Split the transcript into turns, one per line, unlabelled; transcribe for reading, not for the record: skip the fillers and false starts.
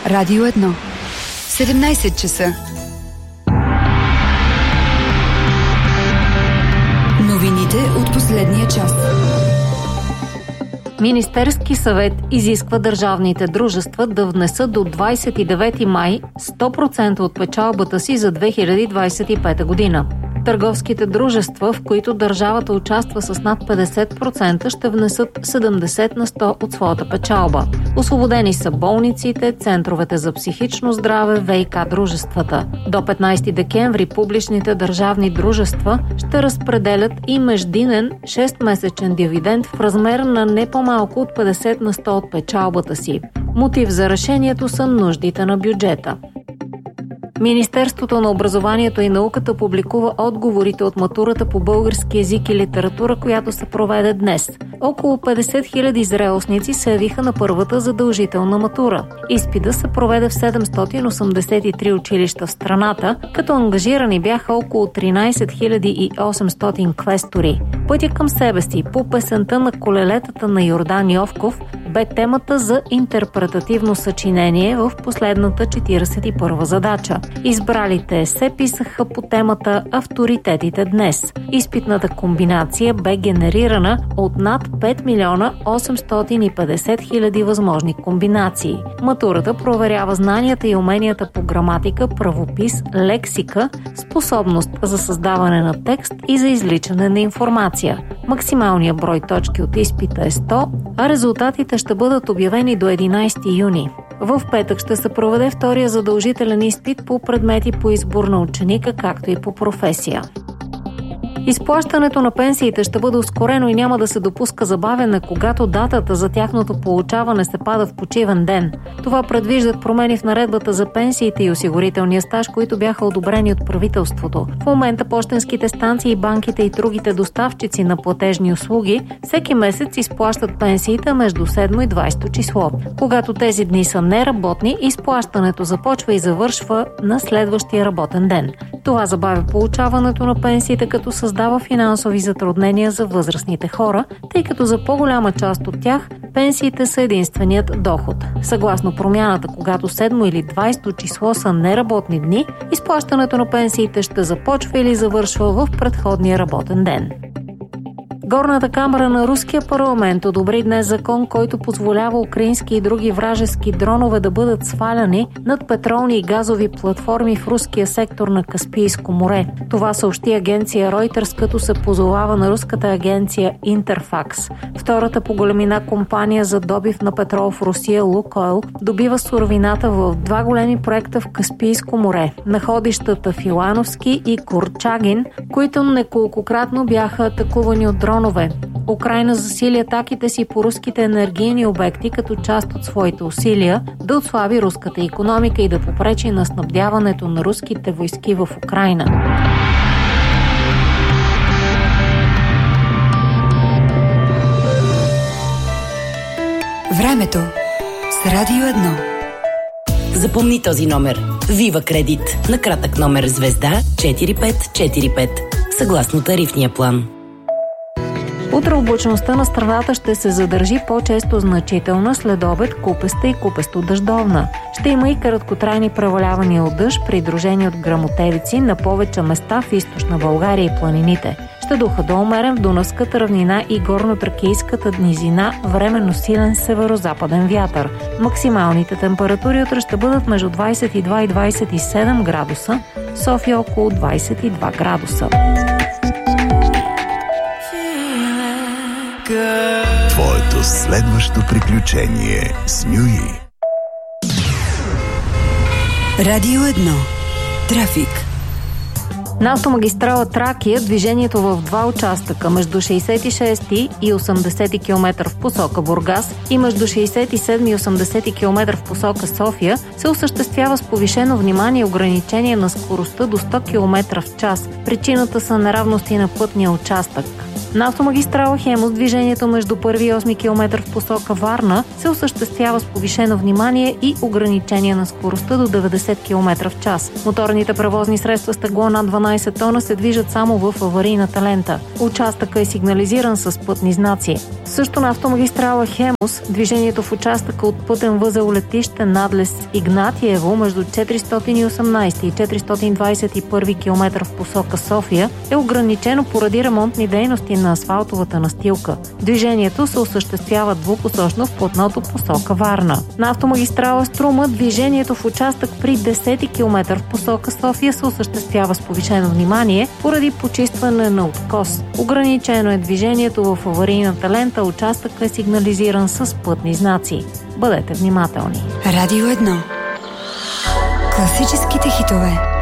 Радио 1. 17 часа. Новините от последния час.
Министерски съвет изисква държавните дружества да внесат до 29 май 100% от печалбата си за 2025 година. Търговските дружества, в които държавата участва с над 50%, ще внесат 70% от своята печалба. Освободени са болниците, центровете за психично здраве, ВиК дружествата. До 15 декември публичните държавни дружества ще разпределят и междинен 6-месечен дивиденд в размер на не по-малко от 50% от печалбата си. Мотив за решението са нуждите на бюджета. Министерството на образованието и науката публикува отговорите от матурата по български език и литература, която се проведе днес. Около 50 000 зрелостници се явиха на първата задължителна матура. Изпита се проведе в 783 училища в страната, като ангажирани бяха около 13 800 квестори. Пътя към себе си по песента на колелетата на Йордан Йовков бе темата за интерпретативно съчинение в последната 41-а задача. Избралите се писаха по темата «Авторитетите днес». Изпитната комбинация бе генерирана от над 5 милиона 850 хиляди възможни комбинации. Матурата проверява знанията и уменията по граматика, правопис, лексика, способност за създаване на текст и за извличане на информация. Максималният брой точки от изпита е 100, а резултатите ще бъдат обявени до 11 юни. В петък ще се проведе втория задължителен изпит по предмети по избор на ученика, както и по професия. Изплащането на пенсиите ще бъде ускорено и няма да се допуска забавяне, когато датата за тяхното получаване се пада в почивен ден. Това предвиждат промени в наредбата за пенсиите и осигурителния стаж, които бяха одобрени от правителството. В момента пощенските станции, банките и другите доставчици на платежни услуги всеки месец изплащат пенсиите между 7 и 20 число. Когато тези дни са неработни, изплащането започва и завършва на следващия работен ден. Това забавя получаването на пенсиите, като създава финансови затруднения за възрастните хора, тъй като за по-голяма част от тях пенсиите са единственият доход. Съгласно промяната, когато 7 или 20 число са неработни дни, изплащането на пенсиите ще започва или завършва в предходния работен ден. Горната камара на руския парламент одобри днес закон, който позволява украински и други вражески дронове да бъдат сваляни над петролни и газови платформи в руския сектор на Каспийско море. Това съобщи агенция Reuters, като се позовава на руската агенция Интерфакс. Втората по големина компания за добив на петрол в Русия, Лукойл, добива суровината в два големи проекта в Каспийско море – находищата Филановски и Курчагин, които неколкократно бяха атакувани от дронове. Украйна засили атаките си по руските енергийни обекти като част от своите усилия да отслаби руската икономика и да попречи на снабдяването на руските войски в Украйна.
Времето с Радио 1.
Запомни този номер. Вива Кредит. На кратък номер звезда 4545. Съгласно тарифния план.
Утре облачността на страната ще се задържи по-често значителна, след обед купеста и купесто-дъждовна. Ще има и краткотрайни превалявания от дъжд, придружени от гръмотевици на повече места в източна България и планините. Ще духа до умерен в Дунавската равнина и горно-тракийската низина временно силен северо-западен вятър. Максималните температури утре ще бъдат между 22 и 27 градуса, в София около 22 градуса.
Твоето следващо приключение с Нюи.
Радио 1. Трафик.
На автомагистрала Тракия движението в два участъка между 66 и 80 км в посока Бургас и между 67 и 80 км в посока София се осъществява с повишено внимание и ограничение на скоростта до 100 км в час. Причината са неравности на пътния участък. На автомагистрала Хемус движението между 1 и 8 км в посока Варна се осъществява с повишено внимание и ограничение на скоростта до 90 км в час. Моторните превозни средства с тегло над 12 тона се движат само в аварийната лента. Участъкът е сигнализиран с пътни знаци. Също на автомагистрала Хемус движението в участъка от пътен възел летище Надлез Игнатиево между 418 и 421 км в посока София е ограничено поради ремонтни дейности на асфалтовата настилка. Движението се осъществява двупосочно в платното посока Варна. На автомагистрала Струма движението в участък при 10 км в посока София се осъществява с повишено внимание поради почистване на откос. Ограничено е движението в аварийната лента, участъкът е сигнализиран с пътни знаци. Бъдете внимателни.
Радио 1. Класическите хитове.